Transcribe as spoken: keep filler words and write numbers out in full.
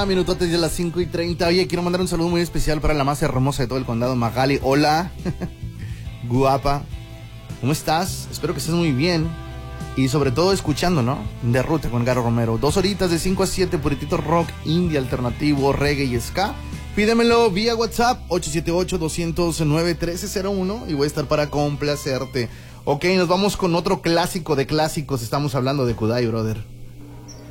Minutotes de las cinco y treinta. Oye, quiero mandar un saludo muy especial para la más hermosa de todo el condado, Magali. Hola, guapa. ¿Cómo estás? Espero que estés muy bien. Y sobre todo escuchando, ¿no? De Ruta con Garo Romero. Dos horitas de cinco a siete, puritito rock, indie, alternativo, reggae y ska. Pídemelo vía WhatsApp, ocho siete ocho, dos cero nueve, uno tres cero uno. Y voy a estar para complacerte. Ok, nos vamos con otro clásico de clásicos. Estamos hablando de Kudai, brother.